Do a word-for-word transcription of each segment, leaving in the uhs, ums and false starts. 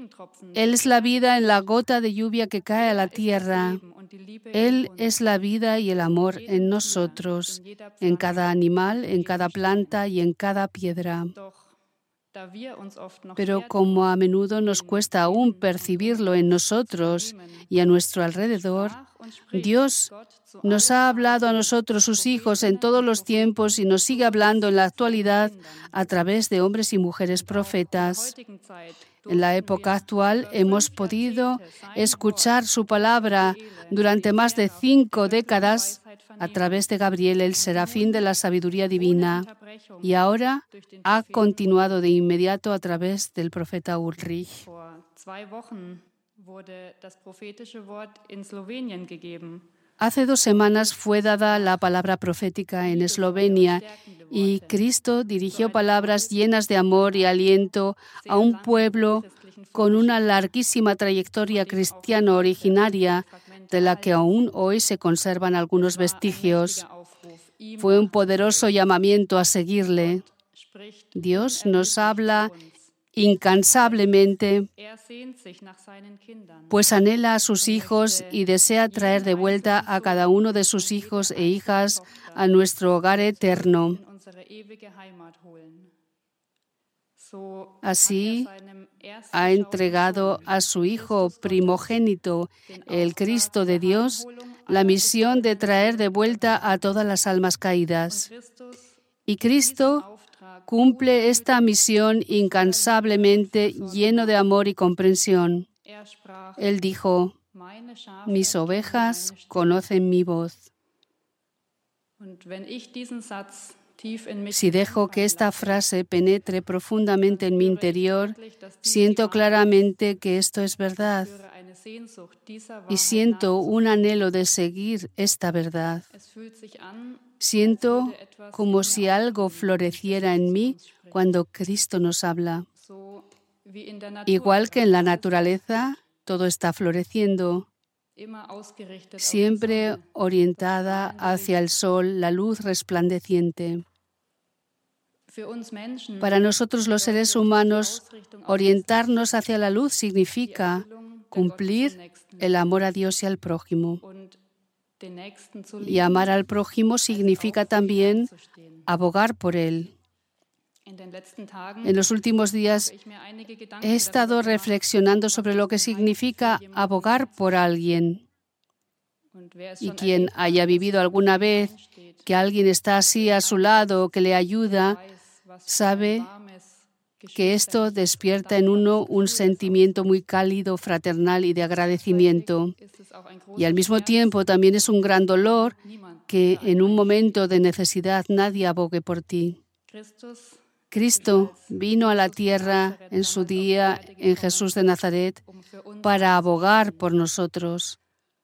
Él es la vida en la gota de lluvia que cae a la tierra. Él es la vida y el amor en nosotros, en cada animal, en cada planta y en cada piedra. Pero como a menudo nos cuesta aún percibirlo en nosotros y a nuestro alrededor, Dios nos ha hablado a nosotros, sus hijos, en todos los tiempos y nos sigue hablando en la actualidad a través de hombres y mujeres profetas. En la época actual hemos podido escuchar su palabra durante más de cinco décadas a través de Gabriel, el serafín de la sabiduría divina, y ahora ha continuado de inmediato a través del profeta Ulrich. Hace dos semanas fue dada la palabra profética en Eslovenia y Cristo dirigió palabras llenas de amor y aliento a un pueblo con una larguísima trayectoria cristiana originaria de la que aún hoy se conservan algunos vestigios. Fue un poderoso llamamiento a seguirle. Dios nos habla incansablemente, pues anhela a sus hijos y desea traer de vuelta a cada uno de sus hijos e hijas a nuestro hogar eterno. Así, ha entregado a su Hijo primogénito, el Cristo de Dios, la misión de traer de vuelta a todas las almas caídas. Y Cristo cumple esta misión incansablemente, lleno de amor y comprensión. Él dijo: mis ovejas conocen mi voz. Si dejo que esta frase penetre profundamente en mi interior, siento claramente que esto es verdad y siento un anhelo de seguir esta verdad. Siento como si algo floreciera en mí cuando Cristo nos habla. Igual que en la naturaleza, todo está floreciendo, siempre orientada hacia el sol, la luz resplandeciente. Para nosotros los seres humanos, orientarnos hacia la luz significa cumplir el amor a Dios y al prójimo. Y amar al prójimo significa también abogar por él. En los últimos días he estado reflexionando sobre lo que significa abogar por alguien. Y quien haya vivido alguna vez que alguien está así a su lado, que le ayuda, sabe que esto despierta en uno un sentimiento muy cálido, fraternal y de agradecimiento. Y al mismo tiempo también es un gran dolor que en un momento de necesidad nadie abogue por ti. Cristo vino a la tierra en su día, en Jesús de Nazaret, para abogar por nosotros.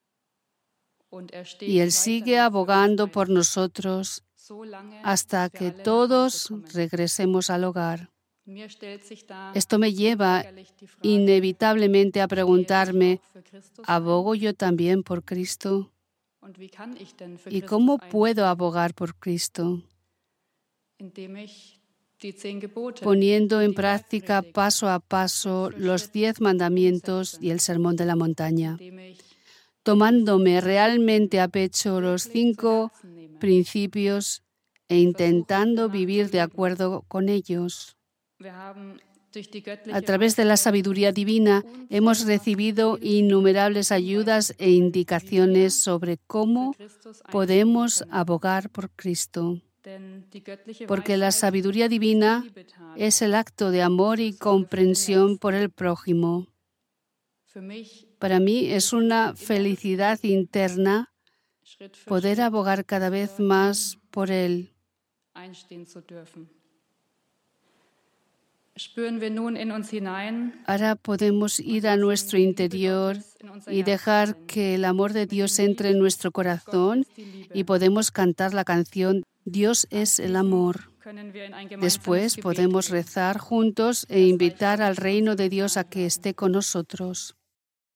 Y Él sigue abogando por nosotros hasta que todos regresemos al hogar. Esto me lleva inevitablemente a preguntarme, ¿abogo yo también por Cristo? ¿Y cómo puedo abogar por Cristo? Poniendo en práctica paso a paso los diez mandamientos y el sermón de la montaña, tomándome realmente a pecho los cinco principios e intentando vivir de acuerdo con ellos. A través de la sabiduría divina hemos recibido innumerables ayudas e indicaciones sobre cómo podemos abogar por Cristo. Porque la sabiduría divina es el acto de amor y comprensión por el prójimo. Para mí es una felicidad interna poder abogar cada vez más por él. Ahora podemos ir a nuestro interior y dejar que el amor de Dios entre en nuestro corazón y podemos cantar la canción Dios es el amor. Después podemos rezar juntos e invitar al reino de Dios a que esté con nosotros.